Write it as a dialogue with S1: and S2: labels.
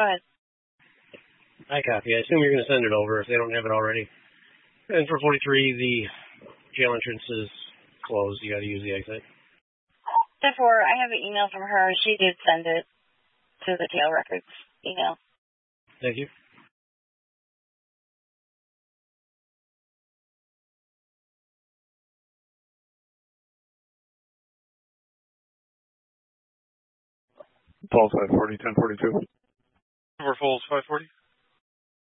S1: Go ahead.
S2: I copy. I assume you're going to send it over if they don't have it already. And for 43, the jail entrance is closed. You got to use the exit.
S1: Therefore, I have an email from her. She did send it to the jail records email.
S2: Thank you.
S3: Falls 540, 1042.
S4: Over Falls 540.